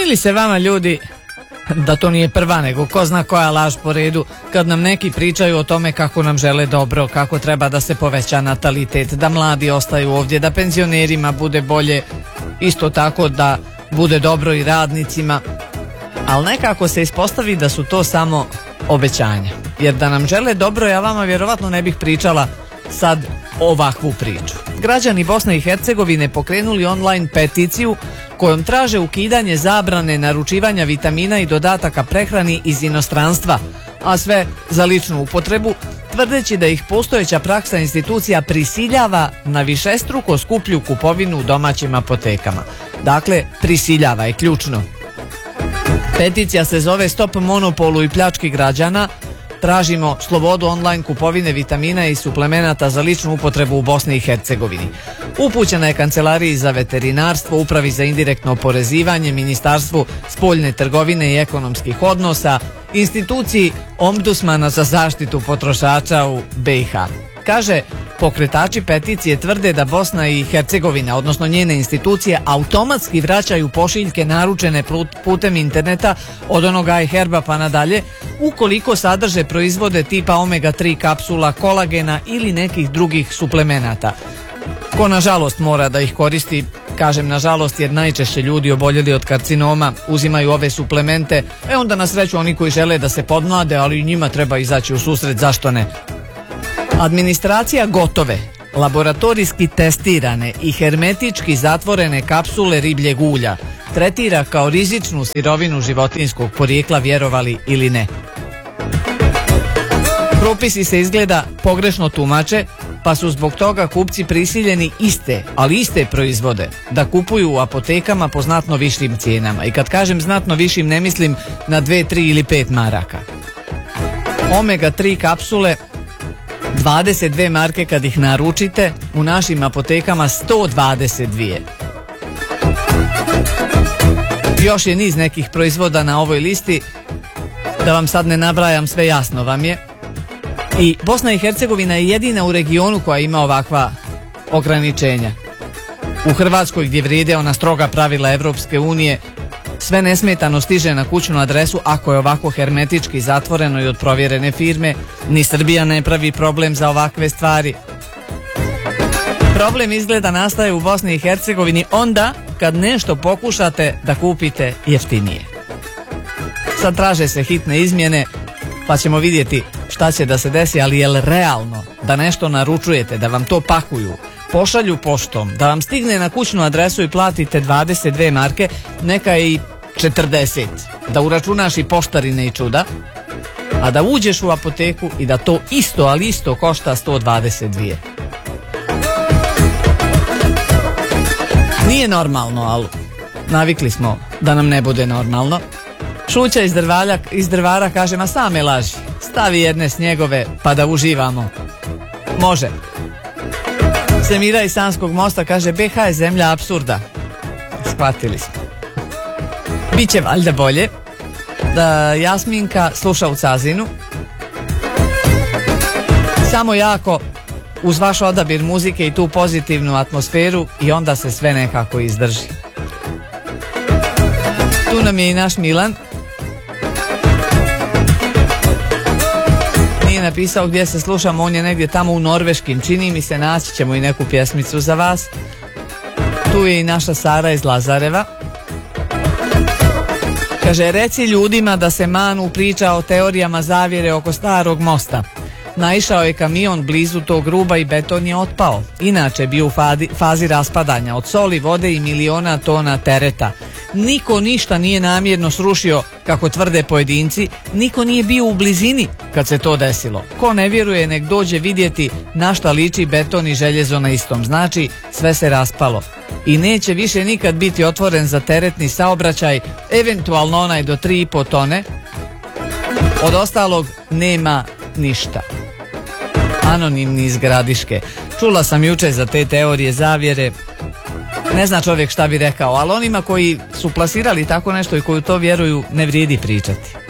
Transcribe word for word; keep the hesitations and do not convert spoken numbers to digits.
li se vama, ljudi, da to nije prva nego ko zna koja laž po redu, kad nam neki pričaju o tome kako nam žele dobro, kako treba da se poveća natalitet, da mladi ostaju ovdje, da penzionerima bude bolje, isto tako da bude dobro i radnicima, ali nekako se ispostavi da su to samo obećanja. Jer da nam žele dobro, ja vama vjerovatno ne bih pričala sad ovakvu priču. Građani Bosne i Hercegovine pokrenuli online peticiju kojom traže ukidanje zabrane naručivanja vitamina i dodataka prehrani iz inostranstva, a sve za ličnu upotrebu, tvrdeći da ih postojeća praksa institucija prisiljava na višestruko skuplju kupovinu u domaćim apotekama. Dakle, prisiljava je ključno. Peticija se zove Stop monopolu i pljački građana. Tražimo slobodu online kupovine vitamina i suplemenata za ličnu upotrebu u Bosni i Hercegovini. Upućena je Kancelariji za veterinarstvo, Upravi za indirektno oporezivanje, Ministarstvu spoljne trgovine i ekonomskih odnosa, instituciji Ombudsmana za zaštitu potrošača u be i ha. Kaže, pokretači peticije tvrde da Bosna i Hercegovina, odnosno njene institucije, automatski vraćaju pošiljke naručene putem interneta od onoga iHerba pa nadalje, ukoliko sadrže proizvode tipa omega tri kapsula, kolagena ili nekih drugih suplemenata. Ko nažalost mora da ih koristi, kažem nažalost jer najčešće ljudi oboljeli od karcinoma uzimaju ove suplemente, e onda na sreću oni koji žele da se podmlade, ali i njima treba izaći u susret, zašto ne? Administracija gotove, laboratorijski testirane i hermetički zatvorene kapsule ribljeg ulja tretira kao rizičnu sirovinu životinjskog porijekla, vjerovali ili ne. Propisi se izgleda pogrešno tumače, pa su zbog toga kupci prisiljeni iste, ali iste proizvode da kupuju u apotekama po znatno višim cijenama. I kad kažem znatno višim, ne mislim na dve, tri ili pet maraka. omega tri kapsule, dvadeset dvije marke kad ih naručite, u našim apotekama sto dvadeset dvije. Još je niz nekih proizvoda na ovoj listi, da vam sad ne nabrajam sve, jasno vam je. I Bosna i Hercegovina je jedina u regionu koja ima ovakva ograničenja. U Hrvatskoj, gdje vrijede ona stroga pravila Evropske unije, sve nesmetano stiže na kućnu adresu ako je ovako hermetički zatvoreno i od provjerene firme. Ni Srbija ne pravi problem za ovakve stvari. Problem izgleda nastaje u Bosni i Hercegovini onda kad nešto pokušate da kupite jeftinije. Sad traže se hitne izmjene, pa ćemo vidjeti šta će da se desi, ali je li realno da nešto naručujete, da vam to pakuju, pošalju poštom, da vam stigne na kućnu adresu i platite dvadeset dvije marke, neka je i četrdeset, da uračunaš i poštarine i čuda, a da uđeš u apoteku i da to isto, ali isto košta sto dvadeset dvije. Nije normalno, ali navikli smo da nam ne bude normalno. Šuća iz, drvalja, iz drvara kaže, ma same laži, stavi jedne snjegove pa da uživamo. Može. Semira iz Sanskog mosta kaže, be ha je zemlja apsurda. Shvatili smo. Biće valjda bolje. Da Jasminka sluša u Cazinu. Samo jako uz vaš odabir muzike i tu pozitivnu atmosferu i onda se sve nekako izdrži. Tu nam je i naš Milan. Nije napisao gdje se slušamo, on je negdje tamo u norveškim, čini mi se, naći ćemo i neku pjesmicu za vas. Tu je i naša Sara iz Lazareva. Kaže, reci ljudima da se manu priča o teorijama zavjere oko starog mosta. Naišao je kamion blizu tog ruba i beton je otpao. Inače bio u fazi, fazi raspadanja od soli, vode i miliona tona tereta. Niko ništa nije namjerno srušio, kako tvrde pojedinci, niko nije bio u blizini kad se to desilo. Ko ne vjeruje, nek dođe vidjeti na šta liči beton i željezo na istom. Znači, sve se raspalo. I neće više nikad biti otvoren za teretni saobraćaj, eventualno onaj do tri i po tone. Od ostalog nema ništa. Anonimni iz Gradiške. Čula sam juče za te teorije zavjere. Ne zna čovjek šta bi rekao, ali onima koji su plasirali tako nešto i koji u to vjeruju, ne vrijedi pričati.